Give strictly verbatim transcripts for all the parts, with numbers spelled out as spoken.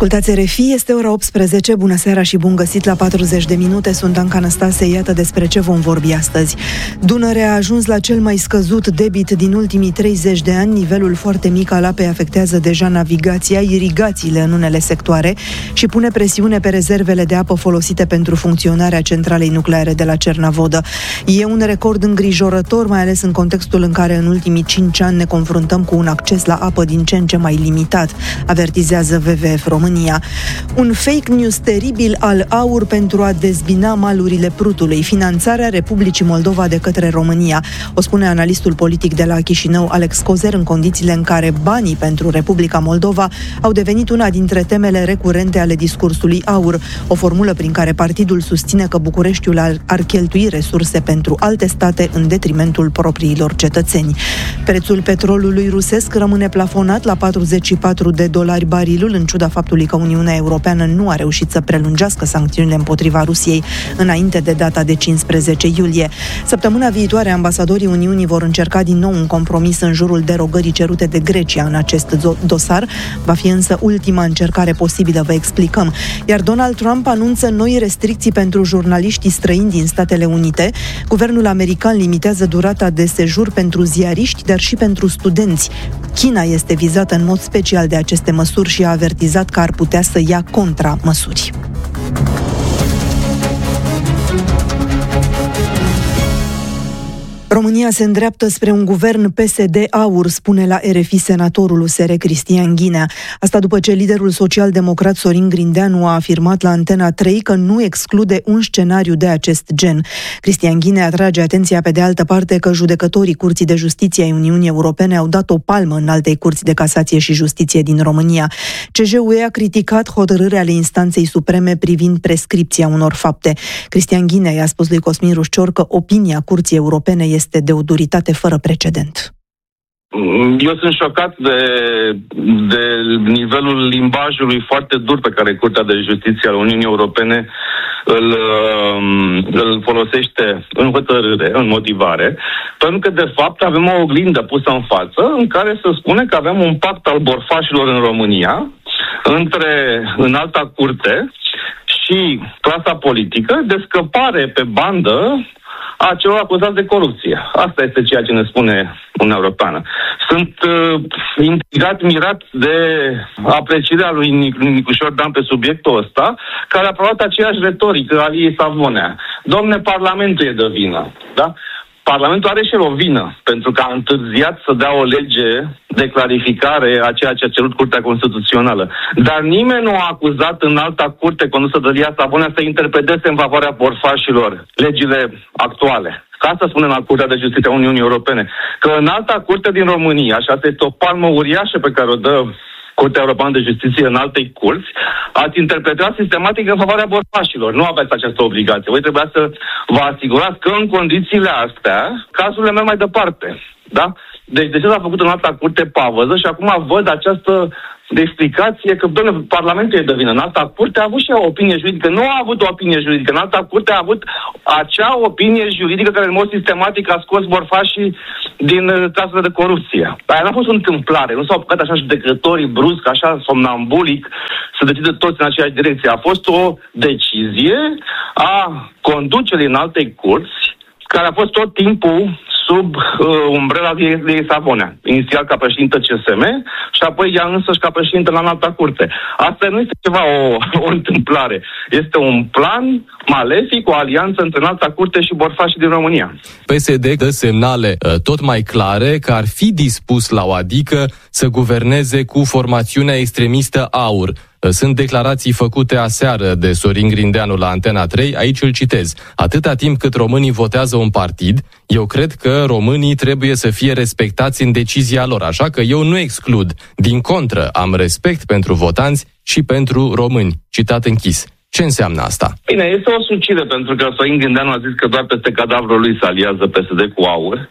Ascultați R F I, este ora optsprezece, bună seara și bun găsit la patruzeci de minute, sunt Anca Năstase, iată despre ce vom vorbi astăzi. Dunărea a ajuns la cel mai scăzut debit din ultimii treizeci de ani, nivelul foarte mic al apei afectează deja navigația, irigațiile în unele sectoare și pune presiune pe rezervele de apă folosite pentru funcționarea centralei nucleare de la Cernavodă. E un record îngrijorător, mai ales în contextul în care în ultimii cinci ani ne confruntăm cu un acces la apă din ce în ce mai limitat, avertizează W W F România. Un fake news teribil al AUR pentru a dezbina malurile Prutului, finanțarea Republicii Moldova de către România, o spune analistul politic de la Chișinău, Alex Cozer, în condițiile în care banii pentru Republica Moldova au devenit una dintre temele recurente ale discursului AUR, o formulă prin care partidul susține că Bucureștiul ar, ar cheltui resurse pentru alte state în detrimentul propriilor cetățeni. Prețul petrolului rusesc rămâne plafonat la patruzeci și patru de dolari barilul, în ciuda faptului că Uniunea Europeană nu a reușit să prelungească sancțiunile împotriva Rusiei înainte de data de cincisprezece iulie. Săptămâna viitoare, ambasadorii Uniunii vor încerca din nou un compromis în jurul derogării cerute de Grecia în acest dosar. Va fi însă ultima încercare posibilă, vă explicăm. Iar Donald Trump anunță noi restricții pentru jurnaliștii străini din Statele Unite. Guvernul american limitează durata de sejur pentru ziariști, dar și pentru studenți. China este vizată în mod special de aceste măsuri și a avertizat că ar putea să ia contramăsuri. România se îndreaptă spre un guvern P S D-AUR, spune la R F I senatorul U S R Cristian Ghinea. Asta după ce liderul social-democrat Sorin Grindeanu a afirmat la Antena trei că nu exclude un scenariu de acest gen. Cristian Ghinea atrage atenția pe de altă parte că judecătorii Curții de Justiție ai Uniunii Europene au dat o palmă în altei curți de casație și justiție din România. C J U E a criticat hotărârea ale instanței supreme privind prescripția unor fapte. Cristian Ghinea i-a spus lui Cosmin Rușcior că opinia Curții Europene este este de o duritate fără precedent. Eu sunt șocat de, de nivelul limbajului foarte dur pe care Curtea de Justiție a Uniunii Europene îl, îl folosește în hotărâre, în motivare, pentru că de fapt avem o oglindă pusă în față în care se spune că avem un pact al borfașilor în România între Înalta Curte și clasa politică de scăpare pe bandă a celor acuzați de corupție. Asta este ceea ce ne spune Uniunea Europeană. Sunt uh, intrigat, mirat de aprecierea lui Nic- Nicușor Dan pe subiectul ăsta, care a provat aceeași retorică a Aliei Savonea. Domne, Parlamentul e de vină. Da? Parlamentul are și el o vină, pentru că a întârziat să dea o lege de clarificare a ceea ce a cerut Curtea Constituțională. Dar nimeni nu a acuzat în alta curte condusă de Alia Savonea să interpreteze în favoarea borfașilor legile actuale. Ca asta spune în Curtea de Justiție a Uniunii Europene. Că în alta curte din România, și asta este o palmă uriașă pe care o dă Curtea Europeană de Justiție în altei curți, ați interpretat sistematic în favoarea borfașilor. Nu aveți această obligație. Voi trebuia să vă asigurați că în condițiile astea, cazurile merg mai departe. Da? Deci de ce s-a făcut în alta curte pavăză și acum văd această explicație că, doamne, Parlamentul e de vină. În alta curte a avut și o opinie juridică. Nu a avut o opinie juridică. În alta curte a avut acea opinie juridică care în mod sistematic a scos borfașii din cazurile de corupție. Dar n-a fost o întâmplare. Nu s-au apucat așa judecătorii brusc, așa somnambulic, să decide toți în aceeași direcție. A fost o decizie a conducerii în altei curți, care a fost tot timpul sub uh, umbrela de Savonea. Inițial ca președintă C S M și apoi ea însăși ca președintă la înalta curte. Asta nu este ceva o, o întâmplare. Este un plan malefic, o alianță între înalta curte și borfașii din România. P S D dă semnale uh, tot mai clare că ar fi dispus la o adică să guverneze cu formațiunea extremistă AUR. Sunt declarații făcute aseară de Sorin Grindeanu la Antena trei, aici îl citez. Atâta timp cât românii votează un partid, eu cred că românii trebuie să fie respectați în decizia lor, așa că eu nu exclud. Din contră, am respect pentru votanți și pentru români. Citat închis. Ce înseamnă asta? Bine, este o sucire, pentru că Sorin Grindeanu a zis că doar peste cadavrul lui se aliază P S D cu AUR.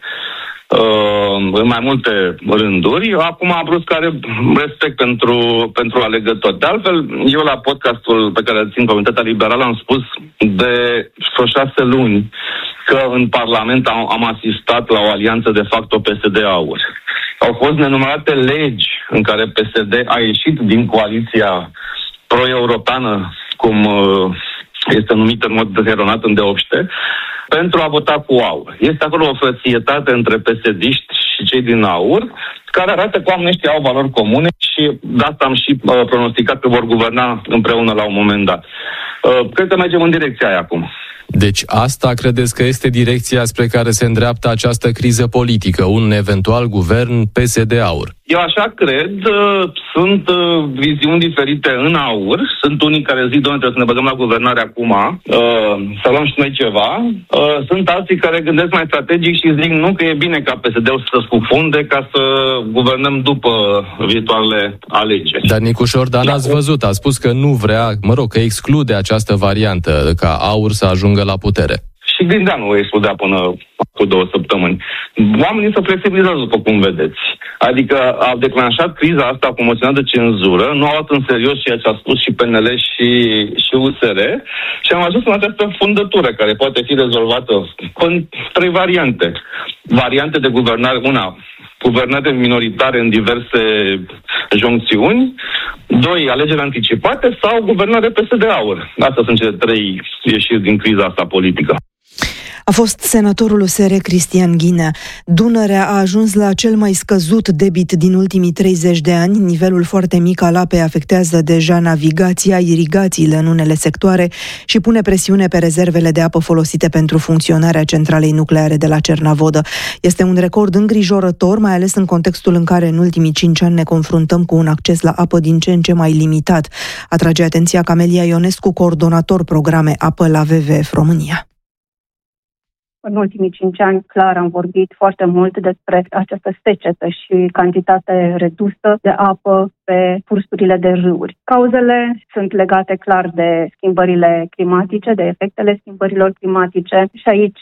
Uh, în mai multe rânduri. Acum a vrut că are respect pentru, pentru alegători. De altfel, eu la podcastul pe care îl țin Comunitatea Liberală am spus de vreo șase luni că în Parlament am, am asistat la o alianță de facto P S D-AUR. Au fost nenumărate legi în care P S D a ieșit din coaliția pro-europeană, cum uh, este numită în mod eronat îndeopște, pentru a vota cu AUR. Este acolo o frățietate între P S D-iști și cei din AUR, care arată că oamenii ăștia au valori comune și de asta am și uh, pronosticat că vor guverna împreună la un moment dat. Uh, cred că mergem în direcția aia acum. Deci asta credeți că este direcția spre care se îndreaptă această criză politică, un eventual guvern P S D-AUR? Eu așa cred. Sunt viziuni diferite în AUR. Sunt unii care zic, doamne, trebuie să ne băgăm la guvernare acum, să luăm și noi ceva. Sunt alții care gândesc mai strategic și zic, nu, că e bine ca P S D-ul să scufunde ca să guvernăm după viitoarele alegeri. Dar Nicu Șordan, ați văzut, a spus că nu vrea, mă rog, că exclude această variantă, ca AUR să ajungă la putere. Și Grindeanu o excludea până cu două săptămâni. Oamenii se flexibilizează, după cum vedeți. Adică au declanșat criza asta cu moțiunea de cenzură, nu au luat în serios ceea ce a spus și P N L și, și U S R și am ajuns în această fundătură care poate fi rezolvată în trei variante. Variante de guvernare, una, guvernate minoritare în diverse joncțiuni, doi, alegeri anticipate sau guvernare P S D-AUR. Astea sunt cele trei ieșiri din criza asta politică. A fost senatorul U S R Cristian Ghinea. Dunărea a ajuns la cel mai scăzut debit din ultimii treizeci de ani. Nivelul foarte mic al apei afectează deja navigația, irigațiile în unele sectoare și pune presiune pe rezervele de apă folosite pentru funcționarea centralei nucleare de la Cernavodă. Este un record îngrijorător, mai ales în contextul în care în ultimii cinci ani ne confruntăm cu un acces la apă din ce în ce mai limitat. Atrage atenția Camelia Ionescu, coordonator programe Apă la W W F România. În ultimii cinci ani, clar, am vorbit foarte mult despre această secetă și cantitate redusă de apă pe cursurile de râuri. Cauzele sunt legate clar de schimbările climatice, de efectele schimbărilor climatice și aici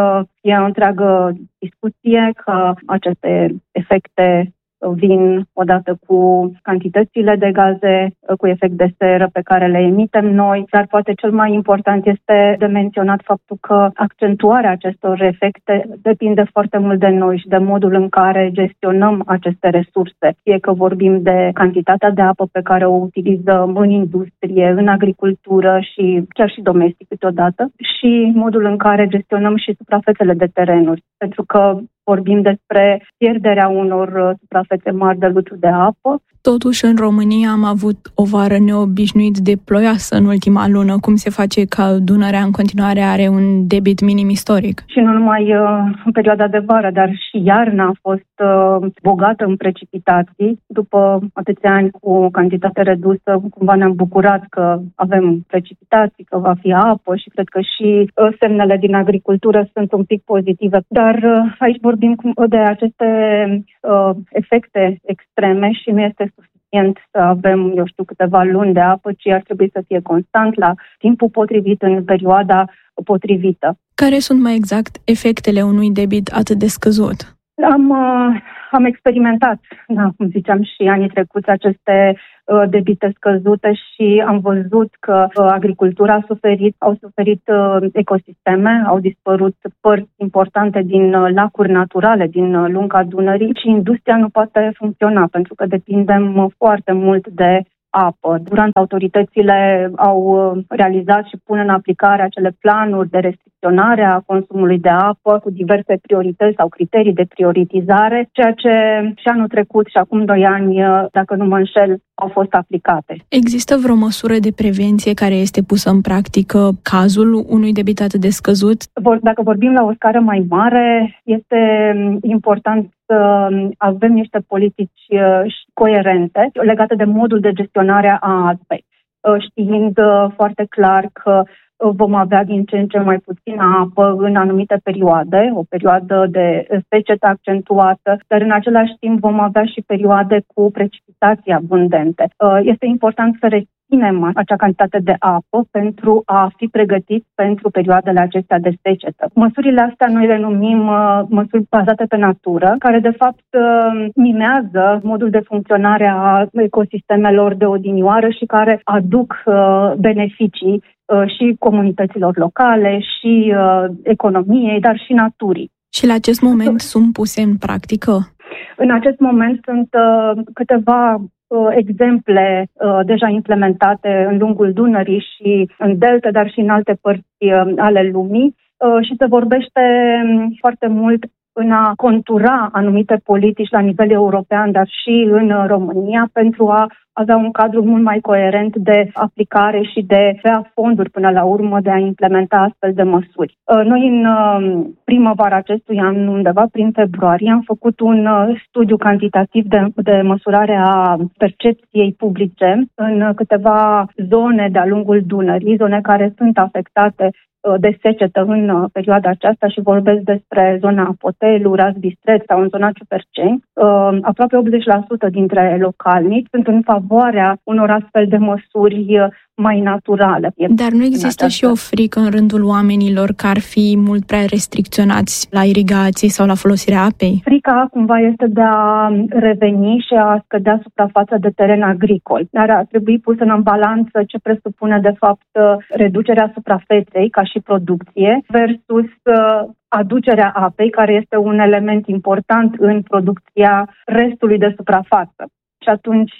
e o întreagă discuție că aceste efecte vin odată cu cantitățile de gaze cu efect de seră pe care le emitem noi, dar poate cel mai important este de menționat faptul că accentuarea acestor efecte depinde foarte mult de noi și de modul în care gestionăm aceste resurse. Fie că vorbim de cantitatea de apă pe care o utilizăm în industrie, în agricultură și chiar și domestic câteodată și modul în care gestionăm și suprafețele de terenuri. Pentru că vorbim despre pierderea unor suprafețe mari de luciu de apă. Totuși, în România am avut o vară neobișnuit de ploioasă în ultima lună. Cum se face că Dunărea în continuare are un debit minim istoric? Și nu numai uh, în perioada de vară, dar și iarna a fost uh, bogată în precipitații. După atâția ani cu cantitate redusă, cumva ne-am bucurat că avem precipitații, că va fi apă și cred că și uh, semnele din agricultură sunt un pic pozitive. Dar uh, aici vorbim de aceste uh, efecte extreme și nu este suficient să avem, eu știu, câteva luni de apă, ci ar trebui să fie constant la timpul potrivit, în perioada potrivită. Care sunt mai exact efectele unui debit atât de scăzut? Am, uh, am experimentat, da, cum ziceam și anii trecuți, aceste uh, debite scăzute și am văzut că uh, agricultura a suferit, au suferit uh, ecosisteme, au dispărut părți importante din uh, lacuri naturale, din uh, lunga Dunării și industria nu poate funcționa pentru că depindem uh, foarte mult de apă. Durant autoritățile au realizat și pun în aplicare acele planuri de restricționare a consumului de apă cu diverse priorități sau criterii de prioritizare, ceea ce și anul trecut și acum doi ani, dacă nu mă înșel, au fost aplicate. Există vreo măsură de prevenție care este pusă în practică cazul unui debit atât de scăzut? Dacă vorbim la o scară mai mare, este important să avem niște politici coerente legate de modul de gestionare a apei, știind foarte clar că vom avea din ce în ce mai puțină apă în anumite perioade, o perioadă de secetă accentuată, dar în același timp vom avea și perioade cu precipitații abundente. Este important să reținem acea cantitate de apă pentru a fi pregătiți pentru perioadele acestea de secetă. Măsurile astea noi le numim uh, măsuri bazate pe natură, care de fapt uh, mimează modul de funcționare a ecosistemelor de odinioară și care aduc uh, beneficii uh, și comunităților locale, și uh, economiei, dar și naturii. Și la acest moment sunt puse în practică? În acest moment sunt uh, câteva exemple deja implementate în lungul Dunării și în delta, dar și în alte părți ale lumii și se vorbește foarte mult în a contura anumite politici la nivel european, dar și în România, pentru a avea un cadru mult mai coerent de aplicare și de avea fonduri până la urmă de a implementa astfel de măsuri. Noi în primăvara acestui an, undeva prin februarie, am făcut un studiu cantitativ de, de măsurare a percepției publice în câteva zone de-a lungul Dunării, zone care sunt afectate de secetă în perioada aceasta și vorbesc despre zona Apotelu, Raz-Bistreț sau în zona Ciuperceni. Aproape optzeci la sută dintre localnici sunt în favoarea unor astfel de măsuri mai naturale. Dar nu există și o frică în rândul oamenilor că ar fi mult prea restricționați la irigații sau la folosirea apei? Frica cumva este de a reveni și a scădea suprafața de teren agricol. Dar ar trebui pusă în balanță ce presupune de fapt reducerea suprafeței ca și producție versus aducerea apei, care este un element important în producția restului de suprafață. Și atunci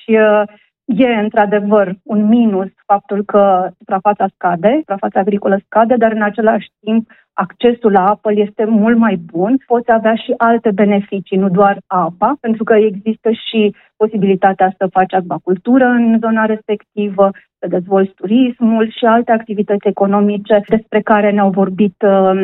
e într-adevăr un minus faptul că suprafața scade, suprafața agricolă scade, dar în același timp accesul la apă este mult mai bun. Poți avea și alte beneficii, nu doar apa, pentru că există și posibilitatea să faci acvacultură în zona respectivă, să dezvolți turismul și alte activități economice despre care ne-au vorbit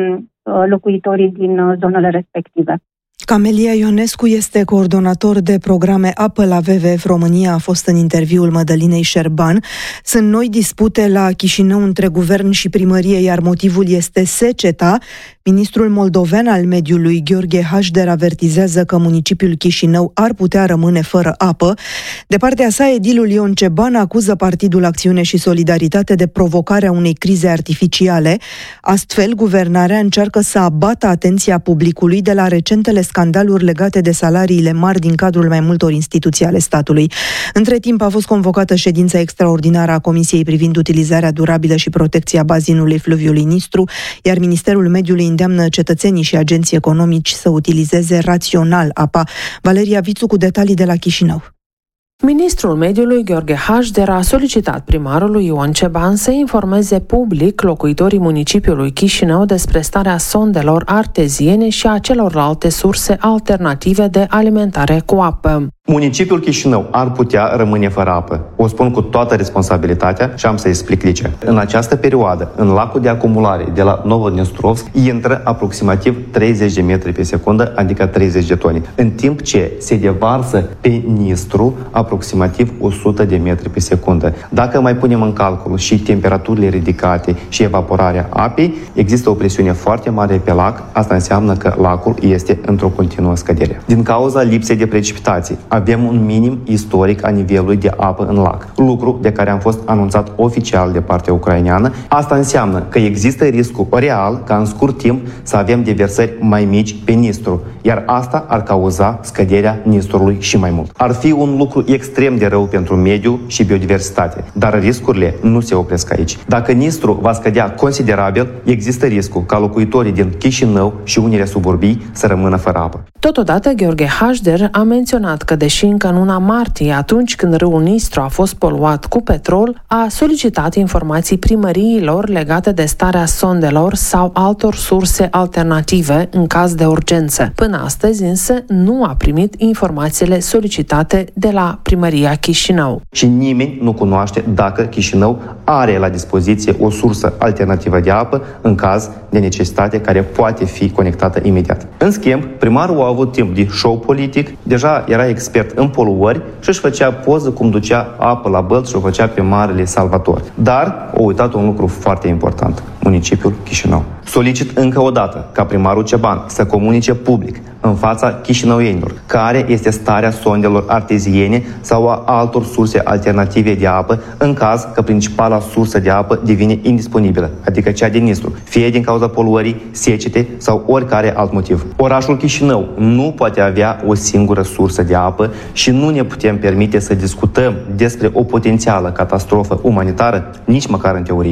locuitorii din zonele respective. Camelia Ionescu este coordonator de programe apă la W W F România, a fost în interviul Mădălinei Șerban. Sunt noi dispute la Chișinău între guvern și primărie, iar motivul este seceta. Ministrul moldovean al mediului, Gheorghe Hașder, avertizează că municipiul Chișinău ar putea rămâne fără apă. De partea sa, edilul Ion Ceban acuză Partidul Acțiune și Solidaritate de provocarea unei crize artificiale. Astfel, guvernarea încearcă să abată atenția publicului de la recentele scandaluri legate de salariile mari din cadrul mai multor instituții ale statului. Între timp a fost convocată ședința extraordinară a Comisiei privind utilizarea durabilă și protecția bazinului fluviului Nistru, iar Ministerul Mediului îndeamnă cetățenii și agenții economici să utilizeze rațional apa. Valeria Vițu cu detalii de la Chișinău. Ministrul Mediului Gheorghe Hașder a solicitat primarului Ion Ceban să informeze public locuitorii municipiului Chișinău despre starea sondelor arteziene și a celorlalte surse alternative de alimentare cu apă. Municipiul Chișinău ar putea rămâne fără apă. O spun cu toată responsabilitatea și am să explic de ce. În această perioadă, în lacul de acumulare de la Novodnestrovsk, intră aproximativ treizeci de metri pe secundă, adică treizeci de tone, în timp ce se devarsă pe Nistru aproximativ o sută de metri pe secundă. Dacă mai punem în calcul și temperaturile ridicate și evaporarea apei, există o presiune foarte mare pe lac. Asta înseamnă că lacul este într-o continuă scădere. Din cauza lipsei de precipitații, avem un minim istoric a nivelului de apă în lac, lucru de care am fost anunțat oficial de partea ucraineană. Asta înseamnă că există riscul real ca în scurt timp să avem deversări mai mici pe Nistru, iar asta ar cauza scăderea Nistrului și mai mult. Ar fi un lucru extrem de rău pentru mediu și biodiversitate, dar riscurile nu se opresc aici. Dacă Nistru va scădea considerabil, există riscul ca locuitorii din Chișinău și unele suburbii să rămână fără apă. Totodată, Gheorghe Hașder a menționat că deși încă în luna martie, atunci când râul Nistru a fost poluat cu petrol, a solicitat informații primăriilor legate de starea sondelor sau altor surse alternative în caz de urgență. Până astăzi însă nu a primit informațiile solicitate de la primăria Chișinău. Și nimeni nu cunoaște dacă Chișinău are la dispoziție o sursă alternativă de apă în caz de necesitate care poate fi conectată imediat. În schimb, primarul a avut timp de show politic, deja era expert în poluări și își făcea poză cum ducea apă la bălt și o făcea pe Marele Salvator. Dar a uitat un lucru foarte important: municipiul Chișinău. Solicit încă o dată ca primarul Ceban să comunice public în fața chișinăuienilor care este starea sondelor arteziene sau a altor surse alternative de apă în caz că principala sursă de apă devine indisponibilă, adică cea din Nistru, fie din cauza poluării, secete sau oricare alt motiv. Orașul Chișinău nu poate avea o singură sursă de apă și nu ne putem permite să discutăm despre o potențială catastrofă umanitară, nici măcar în teorie.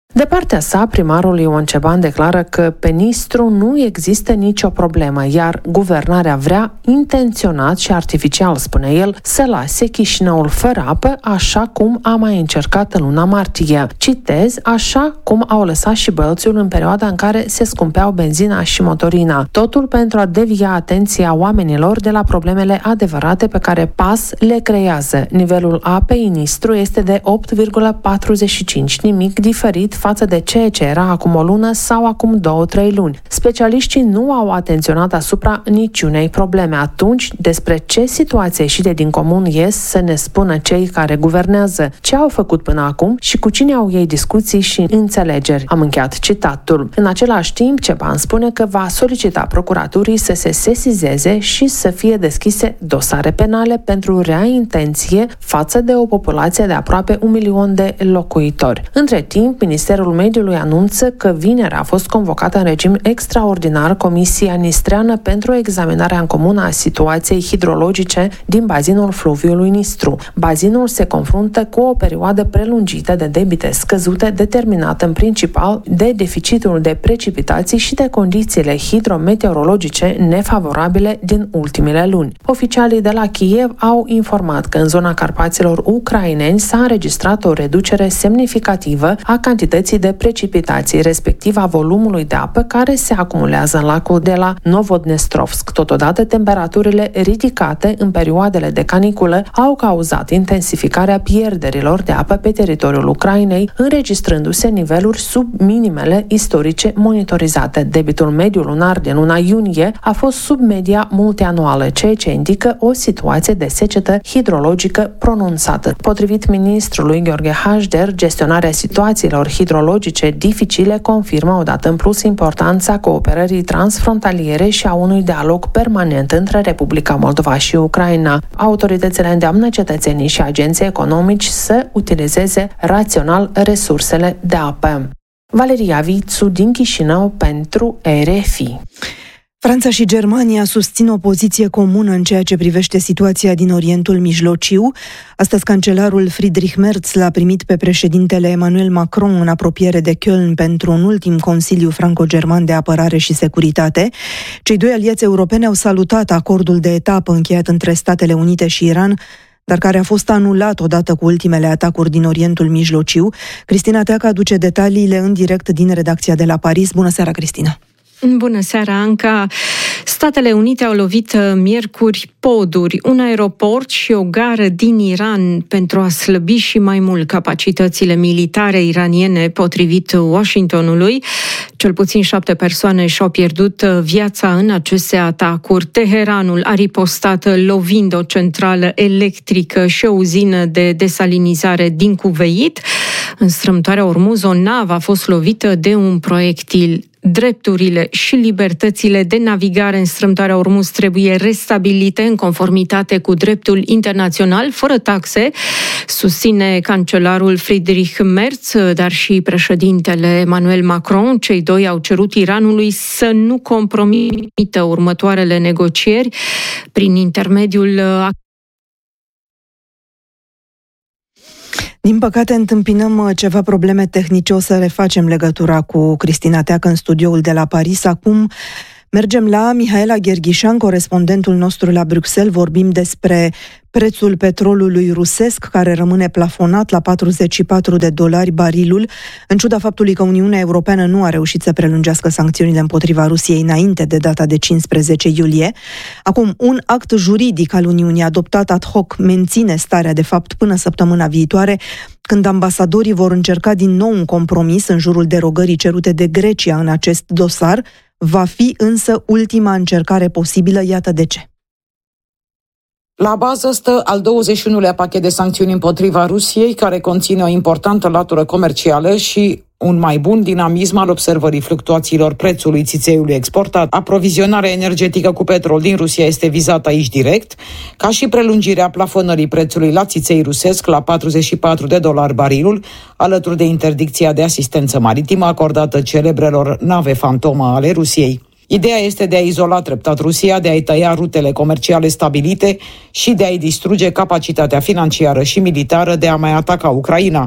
De partea sa, primarul Ion Ceban declară că pe Nistru nu există nicio problemă, iar guvernarea vrea intenționat și artificial, spune el, să lase Chișinăul fără apă, așa cum a mai încercat în luna martie. Citez, așa cum au lăsat și Bălțiul în perioada în care se scumpeau benzina și motorina. Totul pentru a devia atenția oamenilor de la problemele adevărate pe care P A S le creează. Nivelul apei în Nistru este de opt virgulă patruzeci și cinci, nimic diferit față de ceea ce era acum o lună sau acum două-trei luni. Specialiștii nu au atenționat asupra niciunei probleme. Atunci, despre ce situație ieșite din comun ies să ne spună cei care guvernează, ce au făcut până acum și cu cine au ei discuții și înțelegeri. Am încheiat citatul. În același timp, Ceban spune că va solicita procuraturii să se sesizeze și să fie deschise dosare penale pentru rea intenție față de o populație de aproape un milion de locuitori. Între timp, Ministerul Mediului anunță că vineri a fost convocată în regim extraordinar Comisia Nistreană pentru examinarea în comun a situației hidrologice din bazinul fluviului Nistru. Bazinul se confruntă cu o perioadă prelungită de debite scăzute, determinată în principal de deficitul de precipitații și de condițiile hidrometeorologice nefavorabile din ultimele luni. Oficialii de la Kiev au informat că în zona Carpaților ucraineni s-a înregistrat o reducere semnificativă a cantității de precipitații, respectiv a volumului de apă care se acumulează în lacul de la Novodnestrovsk. Totodată, temperaturile ridicate în perioadele de caniculă au cauzat intensificarea pierderilor de apă pe teritoriul Ucrainei, înregistrându-se niveluri sub minimele istorice monitorizate. Debitul mediu lunar din luna iunie a fost sub media multianuală, ceea ce indică o situație de secetă hidrologică pronunțată. Potrivit ministrului Gheorghe Hașder, gestionarea situațiilor hidrologice dificile confirmă odată în plus importanța cooperării transfrontaliere și a unui dialog permanent între Republica Moldova și Ucraina. Autoritățile îndeamnă cetățenii și agenții economici să utilizeze rațional resursele de apă. Valeria Vițu din Chișinău pentru R F I. Franța și Germania susțin o poziție comună în ceea ce privește situația din Orientul Mijlociu. Astăzi, cancelarul Friedrich Merz l-a primit pe președintele Emmanuel Macron în apropiere de Köln pentru un ultim Consiliu franco-german de apărare și securitate. Cei doi aliați europeni au salutat acordul de etapă încheiat între Statele Unite și Iran, dar care a fost anulat odată cu ultimele atacuri din Orientul Mijlociu. Cristina Teacă aduce detaliile în direct din redacția de la Paris. Bună seara, Cristina! Bună seara, Anca! Statele Unite au lovit miercuri poduri, un aeroport și o gară din Iran pentru a slăbi și mai mult capacitățile militare iraniene, potrivit Washingtonului. Cel puțin șapte persoane și-au pierdut viața în aceste atacuri. Teheranul a ripostat lovind o centrală electrică și o uzină de desalinizare din Cuveit. În strâmtoarea Ormuz, o navă a fost lovită de un proiectil. Drepturile și libertățile de navigare în strâmtoarea Ormuz trebuie restabilite în conformitate cu dreptul internațional, fără taxe, susține cancelarul Friedrich Merz, dar și președintele Emmanuel Macron. Cei doi au cerut Iranului să nu compromită următoarele negocieri prin intermediul. Din păcate, întâmpinăm ceva probleme tehnice. O să refacem legătura cu Cristina Teacă în studioul de la Paris. Acum mergem la Mihaela Gherghișan, corespondentul nostru la Bruxelles. Vorbim despre prețul petrolului rusesc, care rămâne plafonat la patruzeci și patru de dolari barilul, în ciuda faptului că Uniunea Europeană nu a reușit să prelungească sancțiunile împotriva Rusiei înainte de data de cincisprezece iulie. Acum, un act juridic al Uniunii adoptat ad hoc menține starea de fapt până săptămâna viitoare, când ambasadorii vor încerca din nou un compromis în jurul derogării cerute de Grecia în acest dosar. Va fi însă ultima încercare posibilă, iată de ce. La bază stă al douăzeci și unulea pachet de sancțiuni împotriva Rusiei, care conține o importantă latură comercială și un mai bun dinamism al observării fluctuațiilor prețului țițeiului exportat. Aprovizionarea energetică cu petrol din Rusia este vizată aici direct, ca și prelungirea plafonării prețului la țiței rusesc la patruzeci și patru de dolari barilul, alături de interdicția de asistență maritimă acordată celebrelor nave fantomă ale Rusiei. Ideea este de a izola treptat Rusia, de a-i tăia rutele comerciale stabilite și de a-i distruge capacitatea financiară și militară de a mai ataca Ucraina.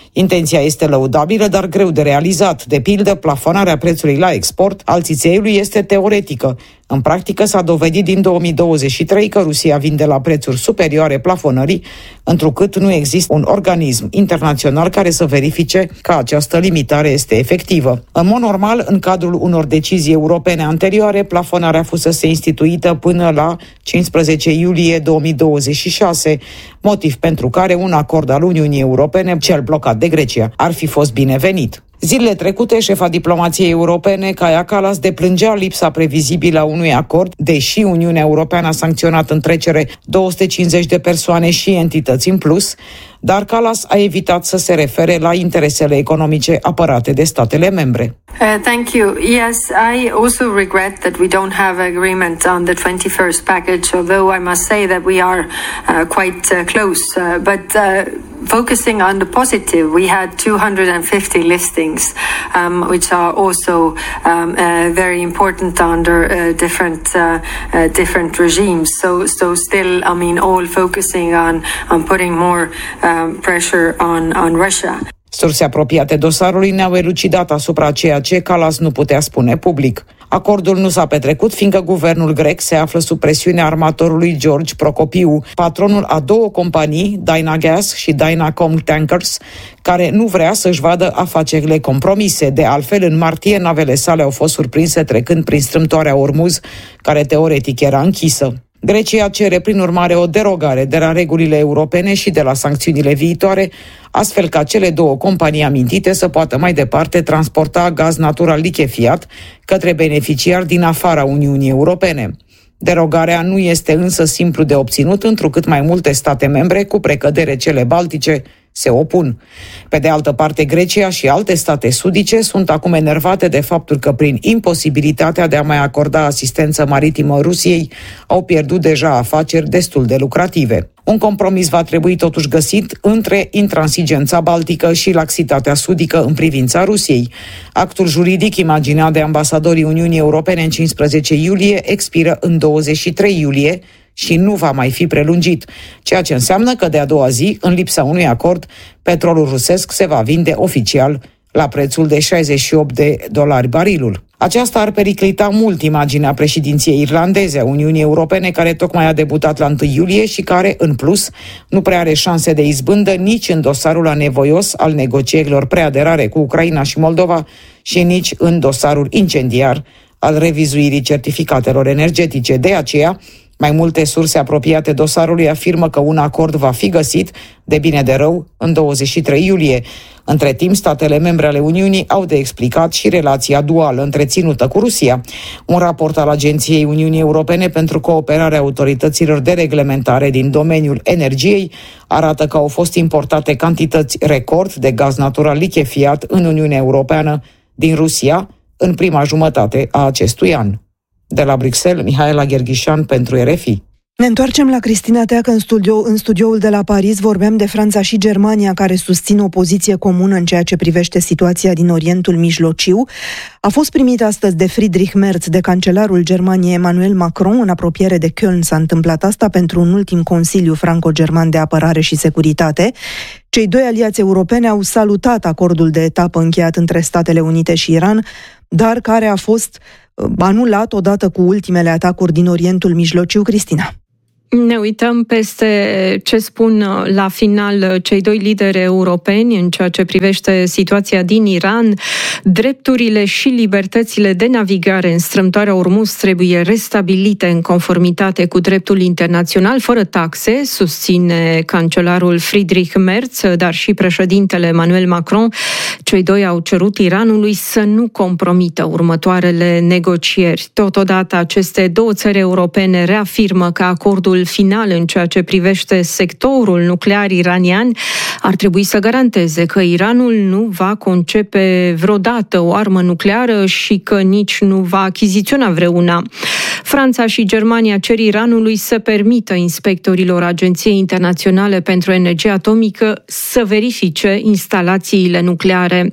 Intenția este lăudabilă, dar greu de realizat. De pildă, plafonarea prețului la export al țițeiului este teoretică. În practică s-a dovedit din două mii douăzeci și trei că Rusia vinde la prețuri superioare plafonării, întrucât nu există un organism internațional care să verifice că această limitare este efectivă. În mod normal, în cadrul unor decizii europene anterioare, plafonarea fusese instituită până la cincisprezece iulie două mii douăzeci și șase, motiv pentru care un acord al Uniunii Europene, cel blocat de Grecia, ar fi fost binevenit. Zilele trecute, șefa diplomației europene, Kaja Kallas, deplângea lipsa previzibilă a unui acord, deși Uniunea Europeană a sancționat în trecere două sute cincizeci de persoane și entități în plus, dar Kallas a evitat să se refere la interesele economice apărate de statele membre. Uh, thank you. Yes, I also regret that we don't have agreement on the twenty-first package, although I must say that we are uh, quite uh, close. Uh, but uh, focusing on the positive, we had two hundred fifty listings, um, which are also um, uh, very important under uh, different uh, uh, different regimes. So, so still, I mean, all focusing on on putting more um, pressure on on Russia. Surse apropiate dosarului ne-au elucidat asupra ceea ce Kallas nu putea spune public. Acordul nu s-a petrecut fiindcă guvernul grec se află sub presiunea armatorului George Procopiu, patronul a două companii, Dynagas și Dynacom Tankers, care nu vrea să-și vadă afacerile compromise. De altfel, în martie, navele sale au fost surprinse trecând prin strâmtoarea Ormuz, care teoretic era închisă. Grecia cere prin urmare o derogare de la regulile europene și de la sancțiunile viitoare, astfel ca cele două companii amintite să poată mai departe transporta gaz natural lichefiat către beneficiari din afara Uniunii Europene. Derogarea nu este însă simplu de obținut, întrucât mai multe state membre, cu precădere cele baltice, se opun. Pe de altă parte, Grecia și alte state sudice sunt acum enervate de faptul că prin imposibilitatea de a mai acorda asistență maritimă Rusiei au pierdut deja afaceri destul de lucrative. Un compromis va trebui totuși găsit între intransigența baltică și laxitatea sudică în privința Rusiei. Actul juridic imaginat de ambasadorii Uniunii Europene în cincisprezece iulie expiră în douăzeci și trei iulie și nu va mai fi prelungit, ceea ce înseamnă că de-a doua zi, în lipsa unui acord, petrolul rusesc se va vinde oficial la prețul de șaizeci și opt de dolari barilul. Aceasta ar periclita mult imaginea președinției irlandeze a Uniunii Europene, care tocmai a debutat la întâi iulie și care, în plus, nu prea are șanse de izbândă nici în dosarul anevoios al negocierilor preaderare cu Ucraina și Moldova și nici în dosarul incendiar al revizuirii certificatelor energetice. De aceea, mai multe surse apropiate dosarului afirmă că un acord va fi găsit, de bine de rău, în douăzeci și trei iulie. Între timp, statele membre ale Uniunii au de explicat și relația duală întreținută cu Rusia. Un raport al Agenției Uniunii Europene pentru Cooperarea Autorităților de Reglementare din domeniul energiei arată că au fost importate cantități record de gaz natural lichefiat în Uniunea Europeană din Rusia în prima jumătate a acestui an. De la Bruxelles, Mihaela Gherghișan pentru R F I. Ne întoarcem la Cristina Teacă în, studio, în studioul de la Paris. Vorbeam de Franța și Germania, care susțin o poziție comună în ceea ce privește situația din Orientul Mijlociu. A fost primit astăzi de Friedrich Merz, de cancelarul Germaniei Emmanuel Macron, în apropiere de Köln. S-a întâmplat asta pentru un ultim Consiliu Franco-German de Apărare și Securitate. Cei doi aliați europeni au salutat acordul de etapă încheiat între Statele Unite și Iran, dar care a fost anulat odată cu ultimele atacuri din Orientul Mijlociu. Cristina. Ne uităm peste ce spun la final cei doi lideri europeni în ceea ce privește situația din Iran. Drepturile și libertățile de navigare în strâmtoarea Ormuz trebuie restabilite în conformitate cu dreptul internațional, fără taxe, susține cancelarul Friedrich Merz, dar și președintele Emmanuel Macron. Cei doi au cerut Iranului să nu compromită următoarele negocieri. Totodată, aceste două țări europene reafirmă că acordul final în ceea ce privește sectorul nuclear iranian ar trebui să garanteze că Iranul nu va concepe vreodată o armă nucleară și că nici nu va achiziționa vreuna. Franța și Germania cer Iranului să permită inspectorilor Agenției Internaționale pentru Energie Atomică să verifice instalațiile nucleare.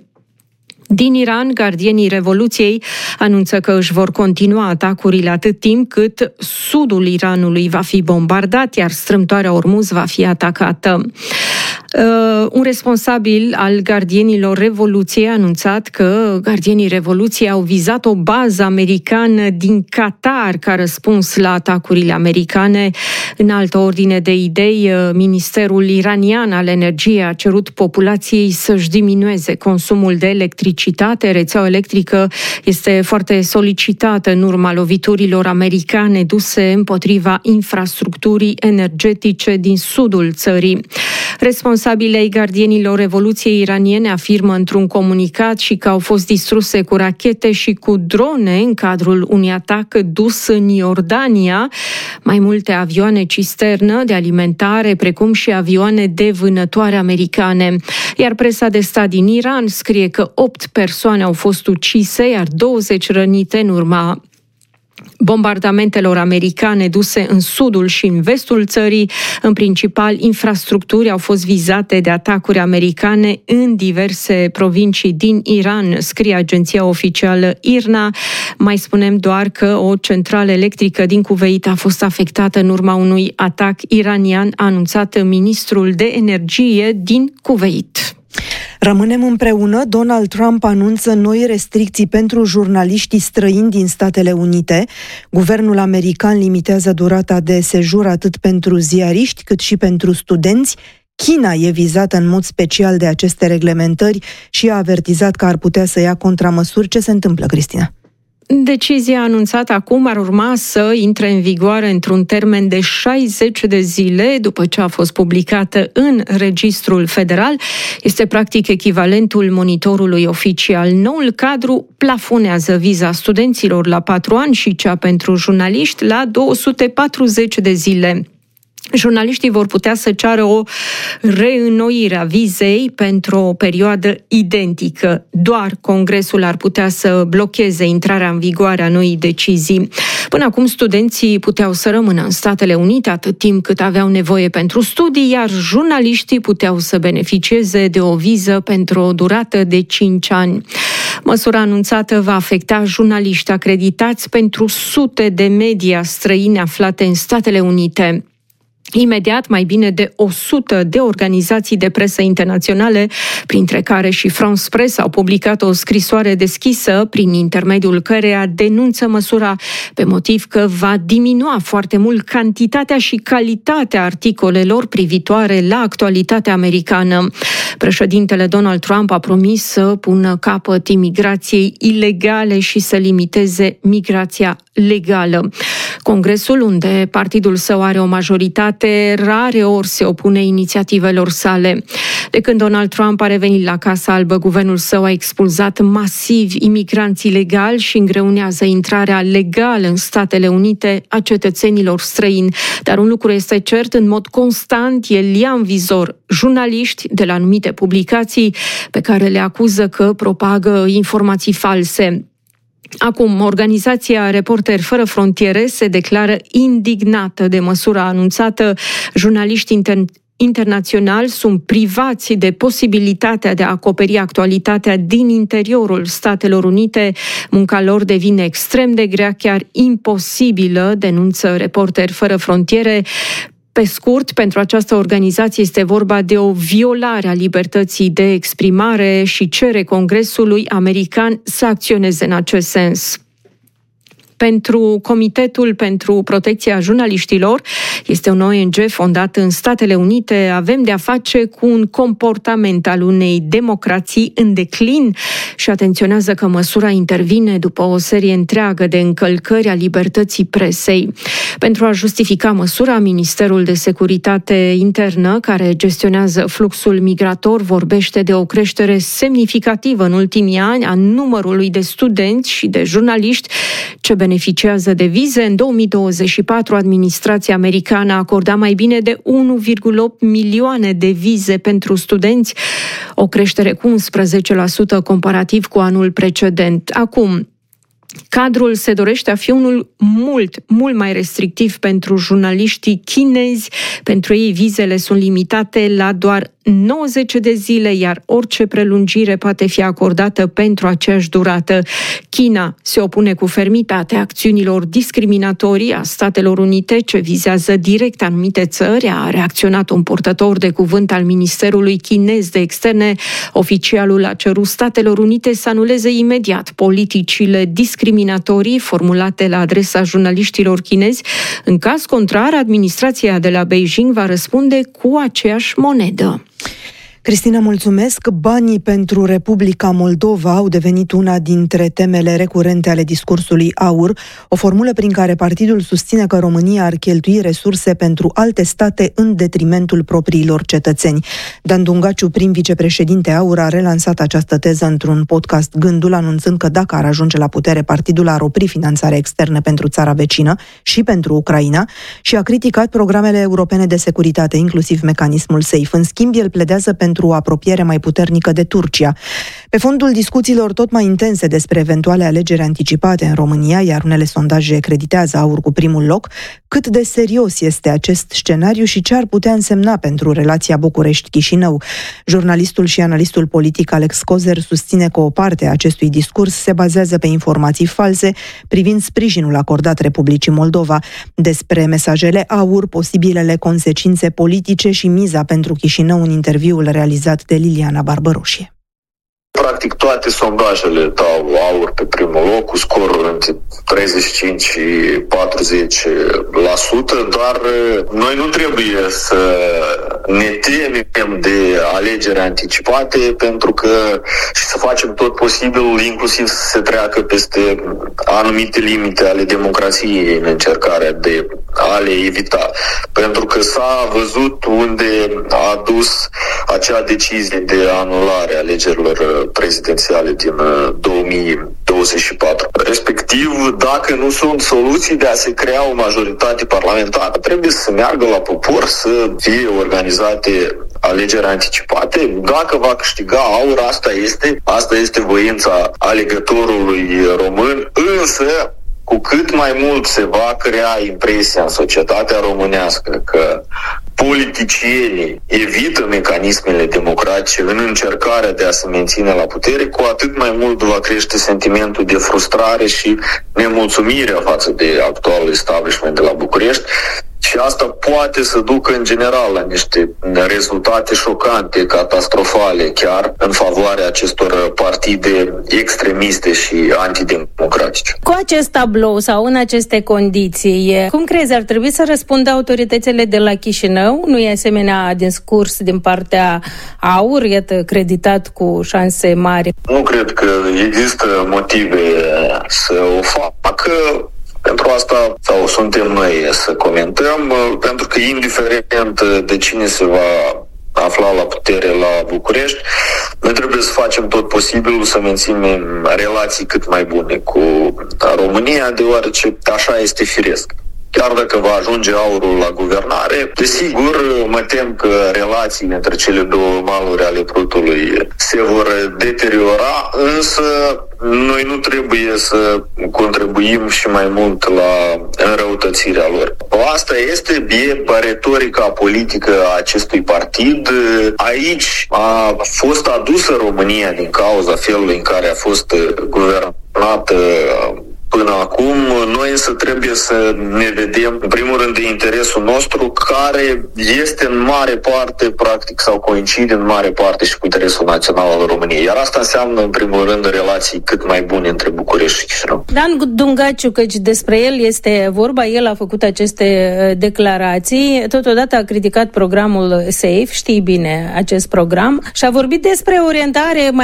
Din Iran, gardienii Revoluției anunță că își vor continua atacurile atât timp cât sudul Iranului va fi bombardat, iar strâmtoarea Ormuz va fi atacată. Un responsabil al gardienilor Revoluției a anunțat că gardienii Revoluției au vizat o bază americană din Qatar ca răspuns la atacurile americane. În altă ordine de idei, Ministerul iranian al energiei a cerut populației să-și diminueze consumul de electricitate. Rețeaua electrică este foarte solicitată în urma loviturilor americane duse împotriva infrastructurii energetice din sudul țării. Responsabilii ai gardienilor Revoluției iraniene afirmă într-un comunicat și că au fost distruse cu rachete și cu drone în cadrul unui atac dus în Iordania. Mai multe avioane cisternă de alimentare, precum și avioane de vânătoare americane. Iar presa de stat din Iran scrie că opt persoane au fost ucise, iar douăzeci rănite în urma bombardamentelor americane duse în sudul și în vestul țării. În principal, infrastructuri au fost vizate de atacuri americane în diverse provincii din Iran, scrie agenția oficială I R N A. Mai spunem doar că o centrală electrică din Kuwait a fost afectată în urma unui atac iranian, a anunțat ministrul de energie din Kuwait. Rămânem împreună. Donald Trump anunță noi restricții pentru jurnaliștii străini din Statele Unite. Guvernul american limitează durata de sejur atât pentru ziariști cât și pentru studenți. China e vizată în mod special de aceste reglementări și a avertizat că ar putea să ia contramăsuri. Ce se întâmplă, Cristina? Decizia anunțată acum ar urma să intre în vigoare într-un termen de șaizeci de zile după ce a fost publicată în Registrul Federal. Este practic echivalentul monitorului oficial. Noul cadru plafonează viza studenților la patru ani și cea pentru jurnaliști la două sute patruzeci de zile. Jurnaliștii vor putea să ceară o reînnoire a vizei pentru o perioadă identică. Doar Congresul ar putea să blocheze intrarea în vigoare a noii decizii. Până acum, studenții puteau să rămână în Statele Unite atât timp cât aveau nevoie pentru studii, iar jurnaliștii puteau să beneficieze de o viză pentru o durată de cinci ani. Măsura anunțată va afecta jurnaliști acreditați pentru sute de media străine aflate în Statele Unite. Imediat, mai bine de o sută de organizații de presă internaționale, printre care și France Press, au publicat o scrisoare deschisă prin intermediul căreia denunță măsura pe motiv că va diminua foarte mult cantitatea și calitatea articolelor privitoare la actualitatea americană. Președintele Donald Trump a promis să pună capăt imigrației ilegale și să limiteze migrația legală. Congresul, unde partidul său are o majoritate, rare ori se opune inițiativelor sale. De când Donald Trump a revenit la Casa Albă, guvernul său a expulzat masiv imigranți ilegali și îngreunează intrarea legală în Statele Unite a cetățenilor străini. Dar un lucru este cert, în mod constant el ia în vizor jurnaliști de la anumite publicații pe care le acuză că propagă informații false. Acum, organizația Reporteri Fără Frontiere se declară indignată de măsura anunțată. Jurnaliștii inter- internaționali sunt privați de posibilitatea de a acoperi actualitatea din interiorul Statelor Unite. Munca lor devine extrem de grea, chiar imposibilă, denunță Reporteri Fără Frontiere. Pe scurt, pentru această organizație este vorba de o violare a libertății de exprimare și cere Congresului american să acționeze în acest sens. Pentru Comitetul pentru Protecția Jurnaliștilor, este un O N G fondat în Statele Unite, avem de-a face cu un comportament al unei democrații în declin și atenționează că măsura intervine după o serie întreagă de încălcări a libertății presei. Pentru a justifica măsura, Ministerul de Securitate Internă, care gestionează fluxul migrator, vorbește de o creștere semnificativă în ultimii ani a numărului de studenți și de jurnaliști ce beneficiază de vize. În două mii douăzeci și patru, administrația americană a acordat mai bine de unu virgulă opt milioane de vize pentru studenți, o creștere cu unsprezece la sută comparativ cu anul precedent. Acum, Cadrul se dorește a fi unul mult, mult mai restrictiv pentru jurnaliștii chinezi. Pentru ei vizele sunt limitate la doar nouăzeci de zile, iar orice prelungire poate fi acordată pentru aceeași durată. China se opune cu fermitate acțiunilor discriminatorii a Statelor Unite ce vizează direct anumite țări, a reacționat un purtător de cuvânt al Ministerului Chinez de Externe. Oficialul a cerut Statelor Unite să anuleze imediat politicile discriminatorii formulate la adresa jurnaliștilor chinezi. În caz contrar, administrația de la Beijing va răspunde cu aceeași monedă. Cristina, mulțumesc. Banii pentru Republica Moldova au devenit una dintre temele recurente ale discursului AUR, o formulă prin care partidul susține că România ar cheltui resurse pentru alte state în detrimentul propriilor cetățeni. Dan Dungaciu, prim vicepreședinte AUR, a relansat această teză într-un podcast Gândul, anunțând că dacă ar ajunge la putere, partidul ar opri finanțarea externă pentru țara vecină și pentru Ucraina și a criticat programele europene de securitate, inclusiv mecanismul SAFE. În schimb, el pledează pentru o apropiere mai puternică de Turcia. Pe fondul discuțiilor tot mai intense despre eventuale alegeri anticipate în România, iar unele sondaje creditează AUR cu primul loc, cât de serios este acest scenariu și ce ar putea însemna pentru relația București-Chișinău. Jurnalistul și analistul politic Alex Cozer susține că o parte a acestui discurs se bazează pe informații false privind sprijinul acordat Republicii Moldova. Despre mesajele AUR, posibilele consecințe politice și miza pentru Chișinău în interviul realizat de Liliana Barbăroșie. Practic toate sondajele dau AUR pe primul loc, cu scoruri între treizeci și cinci și patruzeci la sută, dar noi nu trebuie să ne temem de alegeri anticipate, pentru că și să facem tot posibilul, inclusiv să se treacă peste anumite limite ale democrației în încercarea de a le evita. Pentru că s-a văzut unde a dus acea decizie de anulare a alegerilor prezidențiale din două mii douăzeci și patru. Respectiv, dacă nu sunt soluții de a se crea o majoritate parlamentară, trebuie să meargă la popor să fie organizate alegeri anticipate. Dacă va câștiga AUR, asta este, asta este voința alegătorului român, însă cu cât mai mult se va crea impresia în societatea românească că politicienii evită mecanismele democratice în încercarea de a se menține la putere, cu atât mai mult va crește sentimentul de frustrare și nemulțumirea față de actualul establishment de la București. Și asta poate să ducă în general la niște rezultate șocante, catastrofale, chiar în favoarea acestor partide extremiste și antidemocratice. Cu acest tablou sau în aceste condiții, cum crezi ar trebui să răspundă autoritățile de la Chișinău? Nu e asemenea discurs din partea AUR, iată, creditat cu șanse mari? Nu cred că există motive să o facă. Pentru asta sau suntem noi să comentăm, pentru că indiferent de cine se va afla la putere la București, noi trebuie să facem tot posibilul să menținem relații cât mai bune cu România, deoarece așa este firesc. Chiar dacă va ajunge AUR-ul la guvernare, desigur, mă tem că relațiile între cele două maluri ale Prutului se vor deteriora, însă noi nu trebuie să contribuim și mai mult la înrăutățirea lor. Asta este bie retorica politică a acestui partid. Aici a fost adusă România din cauza felului în care a fost guvernată până acum. Noi însă trebuie să ne vedem, în primul rând, de interesul nostru, care este în mare parte, practic, sau coincide în mare parte și cu interesul național al României. Iar asta înseamnă, în primul rând, relații cât mai bune între București și Chișinău. Dan Dungaciu, căci despre el este vorba, el a făcut aceste declarații, totodată a criticat programul SAFE, știi bine acest program, și a vorbit despre orientare mai